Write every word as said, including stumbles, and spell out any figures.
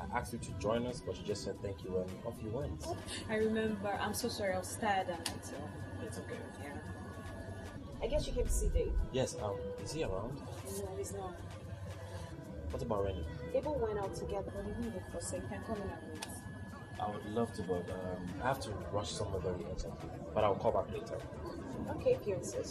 asked you to join us, but you just said thank you and off you went. I remember. I'm so sorry. I was tired that night. So. It's okay. Yeah. I guess you came to see Dave. Yes, um, is he around? No, he's not. What about Rennie? They both went out together. But you need it for so you can come in and wait. I would love to, but um, I have to rush somewhere very urgently. But I'll call back later. Okay, if you insist.